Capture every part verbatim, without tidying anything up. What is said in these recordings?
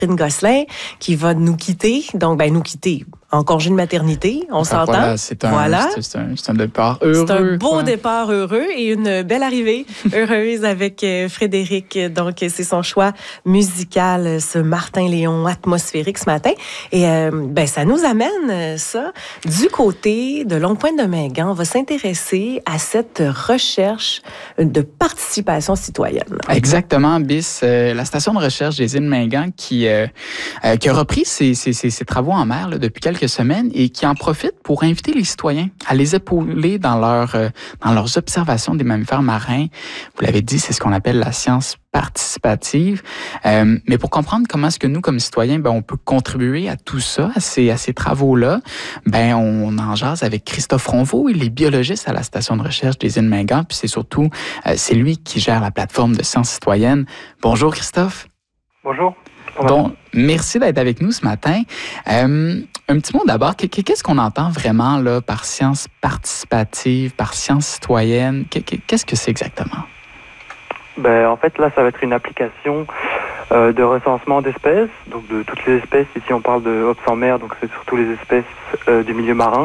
Gosselin qui va nous quitter, donc ben nous quitter en congé de maternité, on Enfin, s'entend. Voilà, c'est un, voilà. c'est, c'est un, c'est un départ heureux. C'est un beau quoi. départ heureux et une belle arrivée heureuse avec Frédéric. Donc, c'est son choix musical, ce Martin Léon atmosphérique ce matin. Et euh, ben ça nous amène, ça, du côté de Longue-Pointe-de-Mingan. On va s'intéresser à cette recherche de participation citoyenne. Exactement, Bis. Euh, la station de recherche des îles Mingan qui, euh, euh, qui a repris ses, ses, ses, ses travaux en mer là, depuis quelques semaines et qui en profite pour inviter les citoyens à les épauler dans, leur, euh, dans leurs observations des mammifères marins. Vous l'avez dit, c'est ce qu'on appelle la science participative. Euh, mais pour comprendre comment est-ce que nous, comme citoyens, ben, on peut contribuer à tout ça, à ces, à ces travaux-là, ben, on en jase avec Christophe Ronvaux. Il est biologiste à la station de recherche des îles Mingan, puis c'est surtout, euh, c'est lui qui gère la plateforme de sciences citoyennes. Bonjour, Christophe. Bonjour. Bon, merci d'être avec nous ce matin. Euh, un petit mot d'abord, qu'est-ce qu'on entend vraiment là, par science participative, par science citoyenne? Qu'est-ce que c'est exactement? Ben, en fait, là, ça va être une application euh, de recensement d'espèces, donc de toutes les espèces. Ici, on parle de hops en mer, donc c'est surtout les espèces euh, du milieu marin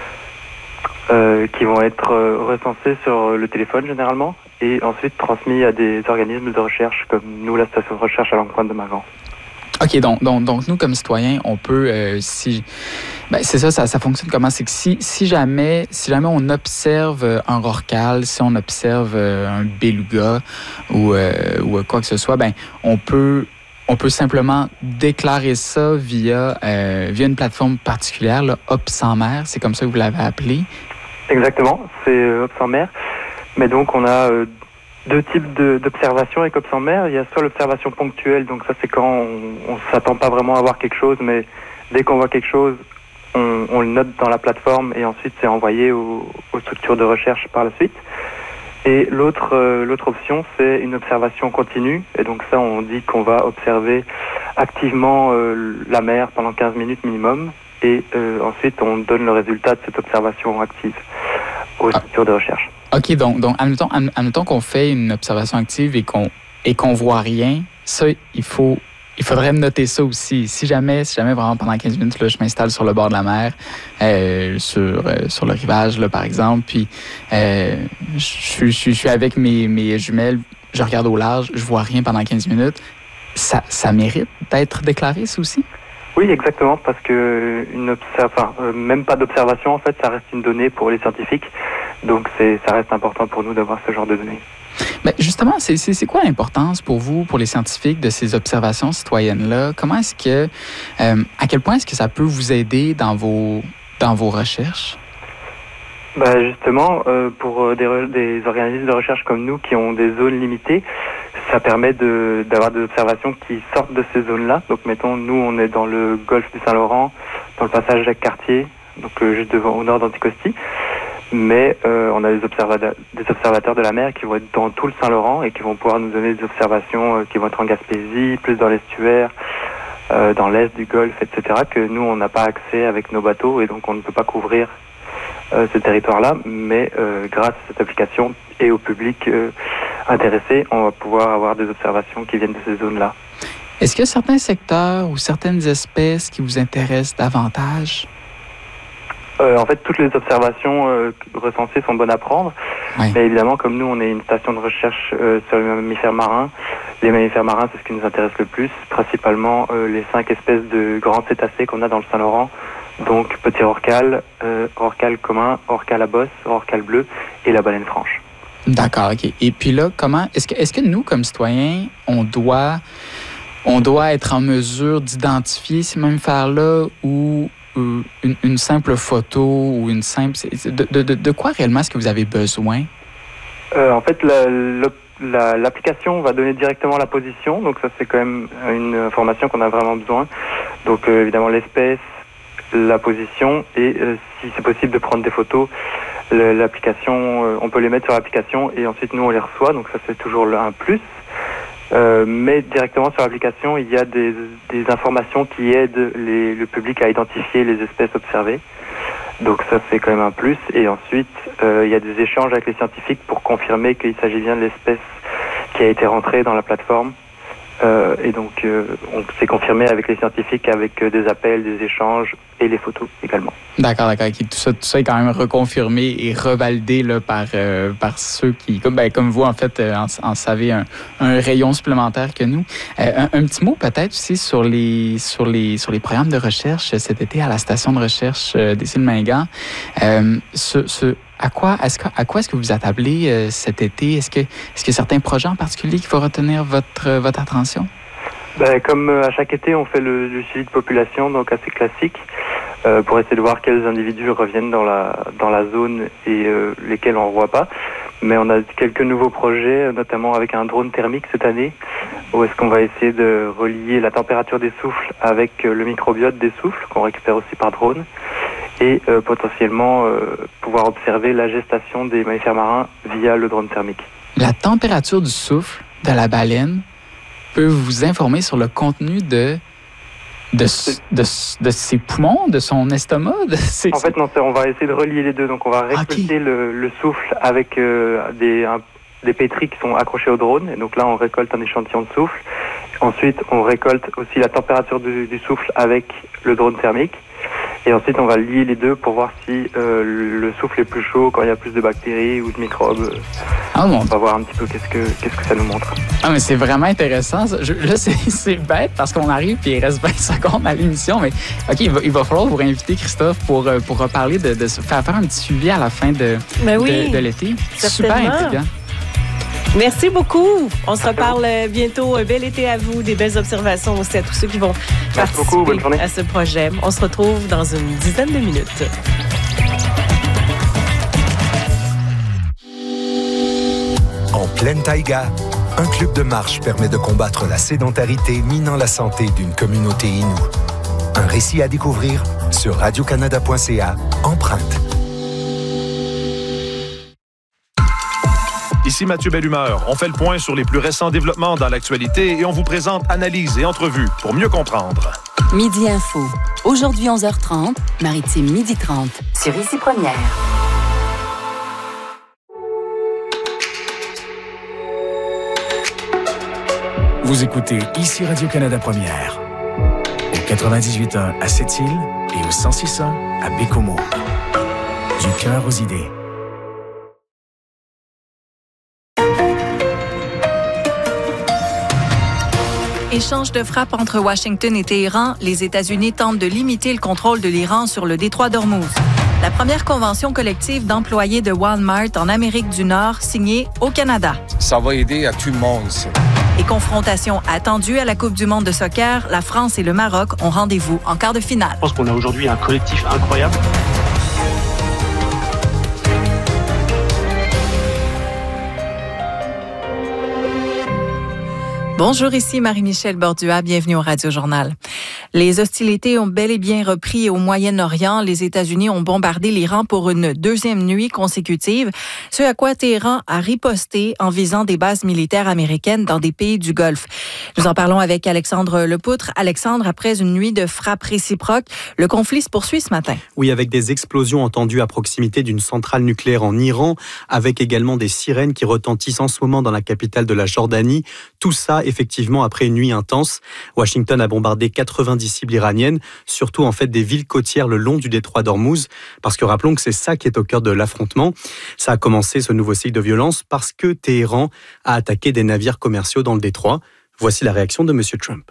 euh, qui vont être euh, recensées sur le téléphone généralement et ensuite transmis à des organismes de recherche comme nous, la station de recherche à Longue-Pointe-de-Mingan. OK, donc, donc, donc nous, comme citoyens, on peut, euh, si... Ben, c'est ça, ça, ça fonctionne comment? C'est que si, si, jamais, si jamais on observe un rorqual, si on observe un beluga ou, euh, ou quoi que ce soit, ben, on peut... On peut simplement déclarer ça via, euh, via une plateforme particulière, là, Hops en mer, c'est comme ça que vous l'avez appelé. Exactement, c'est euh, Hops en mer. Mais donc, on a euh, deux types de, d'observations avec Hops en mer. Il y a soit l'observation ponctuelle, donc ça, c'est quand on ne s'attend pas vraiment à voir quelque chose, mais dès qu'on voit quelque chose, on, on le note dans la plateforme et ensuite, c'est envoyé aux, aux structures de recherche par la suite. Et l'autre, euh, l'autre option, c'est une observation continue. Et donc ça, on dit qu'on va observer activement euh, la mer pendant quinze minutes minimum. Et euh, ensuite, on donne le résultat de cette observation active aux structures de recherche. OK, donc, donc admettons, admettons qu'on fait une observation active et qu'on et qu'on voit rien. Ça, il faut... Il faudrait noter ça aussi. Si jamais, si jamais vraiment pendant quinze minutes, là, je m'installe sur le bord de la mer, euh, sur, euh, sur le rivage, là, par exemple, puis euh, je, je, je suis avec mes, mes jumelles, je regarde au large, je vois rien pendant quinze minutes, ça, ça mérite d'être déclaré, ça aussi? Oui, exactement, parce que une observ... enfin, euh, même pas d'observation, en fait, ça reste une donnée pour les scientifiques. Donc, c'est, ça reste important pour nous d'avoir ce genre de données. Bien, justement, c'est, c'est, c'est quoi l'importance pour vous, pour les scientifiques, de ces observations citoyennes-là? Comment est-ce que, euh, à quel point est-ce que ça peut vous aider dans vos, dans vos recherches? Ben justement, euh, pour des, des organismes de recherche comme nous qui ont des zones limitées, ça permet de, d'avoir des observations qui sortent de ces zones-là. Donc, mettons, nous, on est dans le golfe du Saint-Laurent, dans le passage Jacques-Cartier, donc euh, juste devant, au nord d'Anticosti. Mais euh, on a des observateurs, des observateurs de la mer qui vont être dans tout le Saint-Laurent et qui vont pouvoir nous donner des observations euh, qui vont être en Gaspésie, plus dans l'estuaire, euh, dans l'est du Golfe, et cetera, que nous, on n'a pas accès avec nos bateaux et donc on ne peut pas couvrir euh, ce territoire-là. Mais euh, grâce à cette application et au public euh, intéressé, on va pouvoir avoir des observations qui viennent de ces zones-là. Est-ce qu'il y a certains secteurs ou certaines espèces qui vous intéressent davantage? Euh, en fait, toutes les observations euh, recensées sont bonnes à prendre. Oui. Mais évidemment, comme nous, on est une station de recherche euh, sur les mammifères marins, les mammifères marins, c'est ce qui nous intéresse le plus, principalement euh, les cinq espèces de grands cétacés qu'on a dans le Saint-Laurent, donc petit rorqual, euh, rorqual commun, rorqual à bosse, rorqual bleu et la baleine franche. D'accord, OK. Et puis là, comment est-ce que, est-ce que nous, comme citoyens, on doit, on doit être en mesure d'identifier ces mammifères-là ou Une, une simple photo ou une simple... De, de, de, de quoi réellement est-ce que vous avez besoin? Euh, en fait, la, la, l'application va donner directement la position. Donc ça, c'est quand même une information qu'on a vraiment besoin. Donc euh, évidemment, l'espèce, la position et euh, si c'est possible de prendre des photos, le, l'application, euh, on peut les mettre sur l'application et ensuite nous, on les reçoit. Donc ça, c'est toujours un plus. Euh, mais directement sur l'application, il y a des, des informations qui aident les, le public à identifier les espèces observées. Donc ça, c'est quand même un plus. Et ensuite, euh, il y a des échanges avec les scientifiques pour confirmer qu'il s'agit bien de l'espèce qui a été rentrée dans la plateforme. Euh, et donc, euh, on s'est confirmé avec les scientifiques, avec euh, des appels, des échanges et les photos également. D'accord, d'accord. Tout ça, tout ça est quand même reconfirmé et revalidé là, par, euh, par ceux qui, comme, ben, comme vous, en fait, en, en savez un, un rayon supplémentaire que nous. Euh, un, un petit mot peut-être aussi sur les, sur, les, sur les programmes de recherche cet été à la station de recherche des îles Mingan. Euh, ce, ce, à quoi est-ce que, à quoi est-ce que vous attablez euh, cet été? Est-ce que, est-ce qu'il y a certains projets en particulier qui vont retenir votre, votre attention? Ben, comme à chaque été, on fait le, le suivi de population, donc assez classique, euh, pour essayer de voir quels individus reviennent dans la, dans la zone et euh, lesquels on ne revoit pas. Mais on a quelques nouveaux projets, notamment avec un drone thermique cette année, où est-ce qu'on va essayer de relier la température des souffles avec le microbiote des souffles, qu'on récupère aussi par drone, et euh, potentiellement euh, pouvoir observer la gestation des mammifères marins via le drone thermique. La température du souffle de la baleine peut vous informer sur le contenu de, de, de, de ses poumons, de son estomac? De ses... En fait, non, on va essayer de relier les deux. Donc, on va récolter okay. le, le souffle avec euh, des, un, des pétris qui sont accrochés au drone. Et donc là, on récolte un échantillon de souffle. Ensuite, on récolte aussi la température du, du souffle avec le drone thermique. Et ensuite, on va lier les deux pour voir si euh, le souffle est plus chaud quand il y a plus de bactéries ou de microbes. Ah bon. On va voir un petit peu qu'est-ce que, qu'est-ce que ça nous montre. Ah, mais c'est vraiment intéressant. Je, là, c'est, c'est bête parce qu'on arrive et il reste vingt secondes à l'émission. Mais OK, il va, il va falloir vous réinviter, Christophe, pour, pour reparler de, de faire, faire un petit suivi à la fin de, oui, de, de l'été. Certainement. Super intriguant. Merci beaucoup. On se reparle bientôt. Un bel été à vous, des belles observations aussi à tous ceux qui vont Merci participer beaucoup. Bonne journée. À ce projet. On se retrouve dans une dizaine de minutes. En pleine taïga, un club de marche permet de combattre la sédentarité minant la santé d'une communauté inoue. Un récit à découvrir sur radio canada point c a. Empreinte. Ici Mathieu Bellumeur. On fait le point sur les plus récents développements dans l'actualité et on vous présente analyses et entrevues pour mieux comprendre. Midi Info. Aujourd'hui onze heures trente, Maritime midi trente. Sur Ici Première. Vous écoutez Ici Radio-Canada Première. Au quatre-vingt-dix-huit point un à Sept-Îles et au cent six point un à Bécomo. Du cœur aux idées. Échange de frappes entre Washington et Téhéran, les États-Unis tentent de limiter le contrôle de l'Iran sur le détroit d'Ormuz. La première convention collective d'employés de Walmart en Amérique du Nord signée au Canada. Ça va aider à tout le monde, ça. Et confrontation attendue à la Coupe du monde de soccer, la France et le Maroc ont rendez-vous en quart de finale. Je pense qu'on a aujourd'hui un collectif incroyable. Bonjour, ici Marie-Michel Bordua, bienvenue au Radio-Journal. Les hostilités ont bel et bien repris au Moyen-Orient. Les États-Unis ont bombardé l'Iran pour une deuxième nuit consécutive, ce à quoi Téhéran a riposté en visant des bases militaires américaines dans des pays du Golfe. Nous en parlons avec Alexandre Lepoutre. Alexandre, après une nuit de frappes réciproques, le conflit se poursuit ce matin. Oui, avec des explosions entendues à proximité d'une centrale nucléaire en Iran, avec également des sirènes qui retentissent en ce moment dans la capitale de la Jordanie. Tout ça, effectivement, après une nuit intense. Washington a bombardé quatre-vingt-dix cibles iraniennes, surtout en fait des villes côtières le long du détroit d'Ormuz, parce que rappelons que c'est ça qui est au cœur de l'affrontement. Ça a commencé, ce nouveau cycle de violence, parce que Téhéran a attaqué des navires commerciaux dans le détroit. Voici la réaction de M. Trump.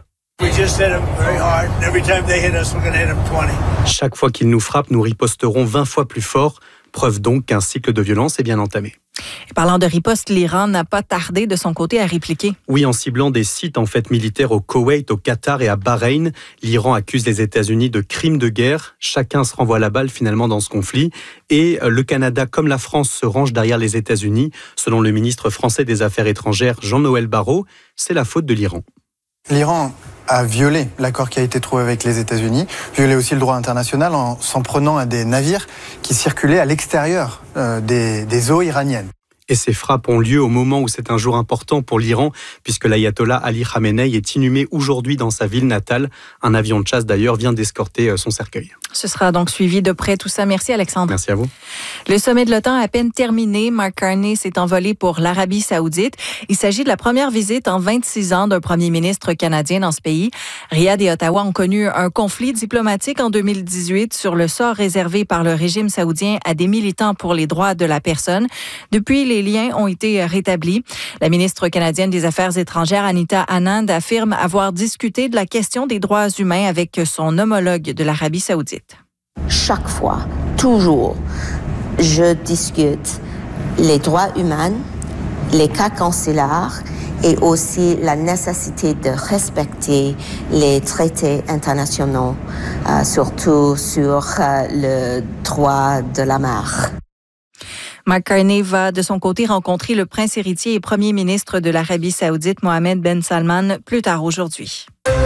Chaque fois qu'ils nous frappent, nous riposterons vingt fois plus fort. Preuve donc qu'un cycle de violence est bien entamé. Et parlant de riposte, l'Iran n'a pas tardé de son côté à répliquer. Oui, en ciblant des sites en fait militaires au Koweït, au Qatar et à Bahreïn, l'Iran accuse les États-Unis de crimes de guerre. Chacun se renvoie la balle finalement dans ce conflit. Et le Canada, comme la France, se range derrière les États-Unis. Selon le ministre français des Affaires étrangères, Jean-Noël Barrot, c'est la faute de l'Iran. L'Iran a violé l'accord qui a été trouvé avec les États-Unis, violé aussi le droit international en s'en prenant à des navires qui circulaient à l'extérieur euh, des, des eaux iraniennes. Et ces frappes ont lieu au moment où c'est un jour important pour l'Iran, puisque l'ayatollah Ali Khamenei est inhumé aujourd'hui dans sa ville natale. Un avion de chasse d'ailleurs vient d'escorter son cercueil. Ce sera donc suivi de près tout ça. Merci Alexandre. Merci à vous. Le sommet de l'OTAN a à peine terminé. Mark Carney s'est envolé pour l'Arabie saoudite. Il s'agit de la première visite en vingt-six ans d'un premier ministre canadien dans ce pays. Riyad et Ottawa ont connu un conflit diplomatique en deux mille dix-huit sur le sort réservé par le régime saoudien à des militants pour les droits de la personne. Depuis, les liens ont été rétablis. La ministre canadienne des Affaires étrangères, Anita Anand, affirme avoir discuté de la question des droits humains avec son homologue de l'Arabie saoudite. Chaque fois, toujours, je discute les droits humains, les cas consulaires et aussi la nécessité de respecter les traités internationaux, euh, surtout sur euh, le droit de la mer. Mark Carney va de son côté rencontrer le prince héritier et premier ministre de l'Arabie saoudite, Mohammed Ben Salman, plus tard aujourd'hui.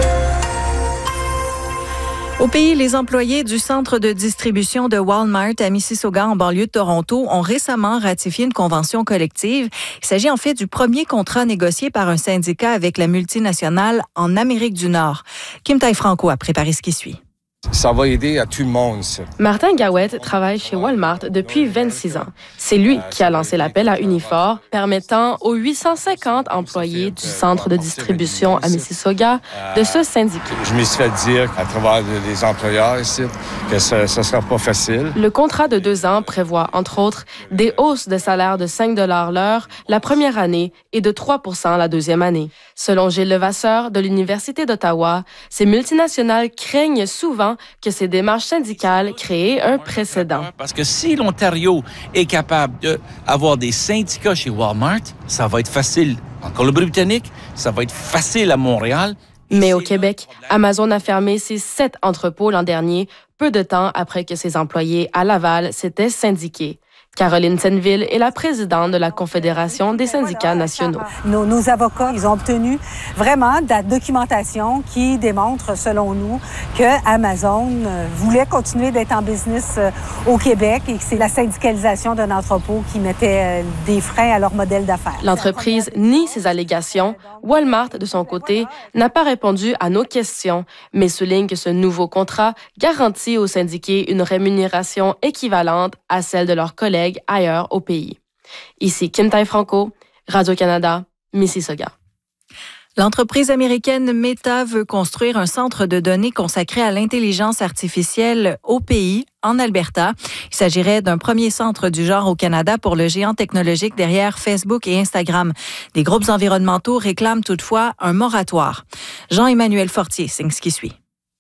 Au pays, les employés du centre de distribution de Walmart à Mississauga, en banlieue de Toronto, ont récemment ratifié une convention collective. Il s'agit en fait du premier contrat négocié par un syndicat avec la multinationale en Amérique du Nord. Kim Tai-Franco a préparé ce qui suit. Ça va aider à tout le monde, ça. Martin Gawette travaille chez Walmart depuis vingt-six ans. C'est lui qui a lancé l'appel à Unifor, permettant aux huit cent cinquante employés du centre de distribution à Mississauga de se syndiquer. Je me suis fait dire à travers des employeurs ici que ce ne sera pas facile. Le contrat de deux ans prévoit, entre autres, des hausses de salaire de cinq dollars l'heure la première année et de trois pour cent la deuxième année. Selon Gilles Levasseur de l'Université d'Ottawa, ces multinationales craignent souvent que ces démarches syndicales créent un précédent. Parce que si l'Ontario est capable d'avoir des syndicats chez Walmart, ça va être facile en Colombie-Britannique, ça va être facile à Montréal. Mais au Québec, Amazon a fermé ses sept entrepôts l'an dernier, peu de temps après que ses employés à Laval s'étaient syndiqués. Caroline Senneville est la présidente de la Confédération des syndicats nationaux. Nos, nos avocats, ils ont obtenu vraiment de la documentation qui démontre, selon nous, que Amazon voulait continuer d'être en business au Québec et que c'est la syndicalisation d'un entrepôt qui mettait des freins à leur modèle d'affaires. L'entreprise nie ces allégations. Walmart, de son côté, n'a pas répondu à nos questions, mais souligne que ce nouveau contrat garantit aux syndiqués une rémunération équivalente à celle de leurs collègues ailleurs au pays. Ici Kim Tai-Franco, Radio-Canada, Mississauga. L'entreprise américaine Meta veut construire un centre de données consacré à l'intelligence artificielle au pays, en Alberta. Il s'agirait d'un premier centre du genre au Canada pour le géant technologique derrière Facebook et Instagram. Des groupes environnementaux réclament toutefois un moratoire. Jean-Emmanuel Fortier signe ce qui suit.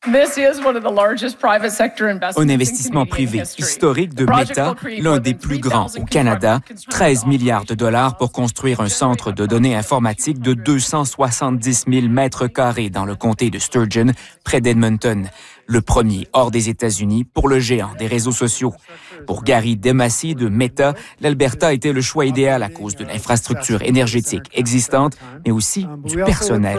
Un investissement privé historique de Meta, l'un des plus grands au Canada, treize milliards de dollars pour construire un centre de données informatiques de deux cent soixante-dix mille mètres carrés dans le comté de Sturgeon, près d'Edmonton. Le premier hors des États-Unis pour le géant des réseaux sociaux. Pour Gary Demacy de Meta, l'Alberta était le choix idéal à cause de l'infrastructure énergétique existante, mais aussi du personnel.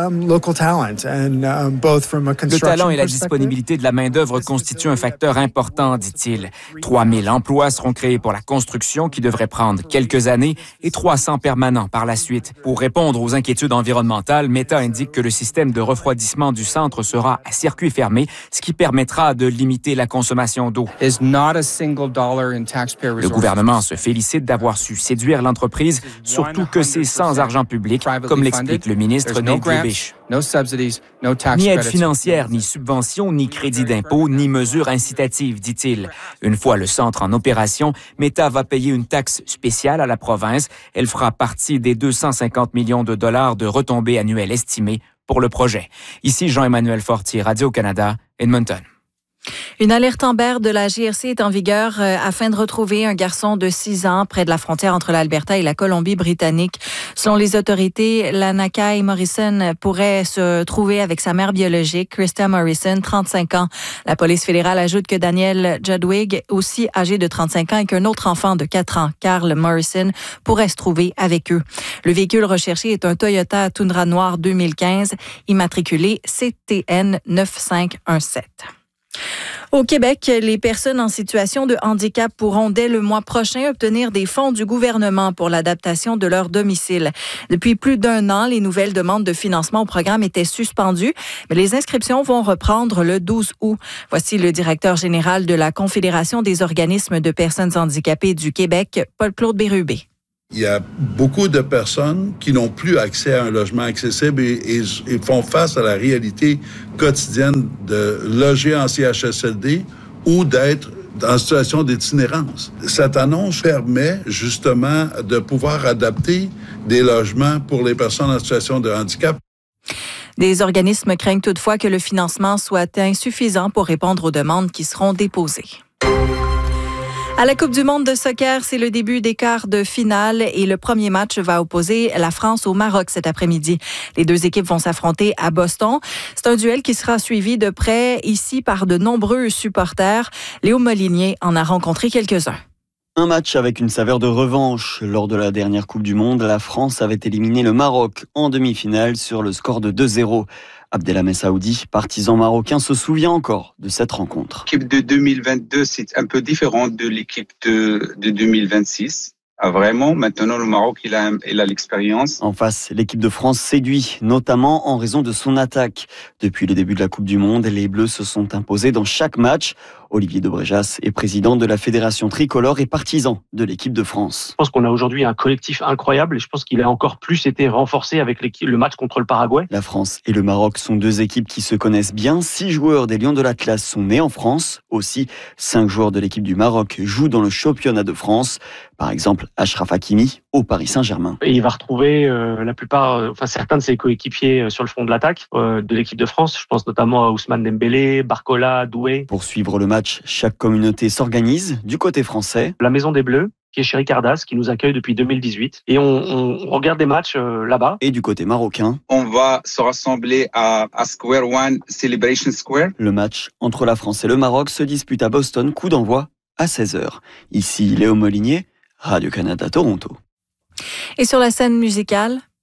Le talent et la disponibilité de la main-d'œuvre constituent un facteur important, dit-il. trois mille emplois seront créés pour la construction qui devrait prendre quelques années et trois cents permanents par la suite. Pour répondre aux inquiétudes environnementales, Meta indique que le système de refroidissement du centre sera à circuit fermé, ce qui permettra de limiter la consommation d'eau. Le gouvernement se félicite d'avoir su séduire l'entreprise, surtout que c'est sans argent public, comme l'explique le ministre Nate Grubish. Ni aide financière, ni subvention, ni crédit d'impôt, ni mesures incitatives, dit-il. Une fois le centre en opération, Meta va payer une taxe spéciale à la province. Elle fera partie des deux cent cinquante millions de dollars de retombées annuelles estimées pour le projet. Ici Jean-Emmanuel Fortier, Radio-Canada, Edmonton. Une alerte Amber de la G R C est en vigueur euh, afin de retrouver un garçon de six ans près de la frontière entre l'Alberta et la Colombie-Britannique. Selon les autorités, Lanakai Morrison pourrait se trouver avec sa mère biologique, Krista Morrison, trente-cinq ans. La police fédérale ajoute que Daniel Judwig, aussi âgé de trente-cinq ans, et qu'un autre enfant de quatre ans, Carl Morrison, pourrait se trouver avec eux. Le véhicule recherché est un Toyota Tundra noir deux mille quinze, immatriculé C T N neuf cinq un sept. Au Québec, les personnes en situation de handicap pourront dès le mois prochain obtenir des fonds du gouvernement pour l'adaptation de leur domicile. Depuis plus d'un an, les nouvelles demandes de financement au programme étaient suspendues, mais les inscriptions vont reprendre le douze août. Voici le directeur général de la Confédération des organismes de personnes handicapées du Québec, Paul-Claude Bérubé. Il y a beaucoup de personnes qui n'ont plus accès à un logement accessible et, et, et font face à la réalité quotidienne de loger en C H S L D ou d'être en situation d'itinérance. Cette annonce permet justement de pouvoir adapter des logements pour les personnes en situation de handicap. Des organismes craignent toutefois que le financement soit insuffisant pour répondre aux demandes qui seront déposées. À la Coupe du monde de soccer, c'est le début des quarts de finale et le premier match va opposer la France au Maroc cet après-midi. Les deux équipes vont s'affronter à Boston. C'est un duel qui sera suivi de près ici par de nombreux supporters. Léo Molinier en a rencontré quelques-uns. Un match avec une saveur de revanche. Lors de la dernière Coupe du monde, la France avait éliminé le Maroc en demi-finale sur le score de deux zéro. Abdelhamid Saoudi, partisan marocain, se souvient encore de cette rencontre. L'équipe de deux mille vingt-deux, c'est un peu différent de l'équipe de, de deux mille vingt-six. Ah, vraiment, maintenant le Maroc, il a, il a l'expérience. En face, l'équipe de France séduit, notamment en raison de son attaque. Depuis le début de la Coupe du monde, les Bleus se sont imposés dans chaque match. Olivier de Bréjas est président de la Fédération tricolore et partisan de l'équipe de France. Je pense qu'on a aujourd'hui un collectif incroyable et je pense qu'il a encore plus été renforcé avec le match contre le Paraguay. La France et le Maroc sont deux équipes qui se connaissent bien. Six joueurs des Lions de l'Atlas sont nés en France. Aussi, cinq joueurs de l'équipe du Maroc jouent dans le championnat de France. Par exemple, Achraf Hakimi au Paris Saint-Germain. Et il va retrouver euh, la plupart, euh, enfin certains de ses coéquipiers euh, sur le front de l'attaque euh, de l'équipe de France. Je pense notamment à Ousmane Dembélé, Barcola, Doué. Pour suivre le match, chaque communauté s'organise. Du côté français, la Maison des Bleus, qui est chez Ricardas, qui nous accueille depuis deux mille dix-huit. Et on, on regarde des matchs euh, là-bas. Et du côté marocain, on va se rassembler à, à Square One, Celebration Square. Le match entre la France et le Maroc se dispute à Boston, coup d'envoi à seize heures. Ici Léo Molinier, Radio-Canada Toronto. Et sur la scène musicale,